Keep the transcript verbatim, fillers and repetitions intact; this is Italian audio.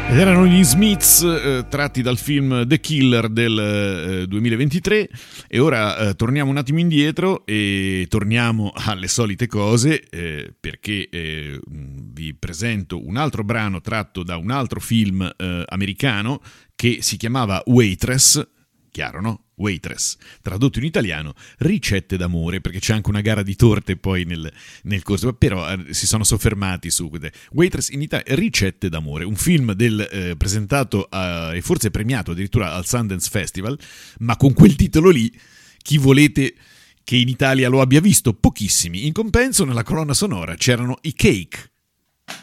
Ed erano gli Smiths, eh, tratti dal film The Killer del eh, duemilaventitré. E ora eh, torniamo un attimo indietro e torniamo alle solite cose, eh, perché eh, vi presento un altro brano tratto da un altro film eh, americano che si chiamava Waitress, chiaro, no? Waitress, tradotto in italiano Ricette d'amore, perché c'è anche una gara di torte poi nel, nel corso, però eh, si sono soffermati su Waitress in Italia, Ricette d'amore, un film del, eh, presentato a, e forse premiato addirittura al Sundance Festival, ma con quel titolo lì chi volete che in Italia lo abbia visto? Pochissimi. In compenso nella colonna sonora c'erano i Cake,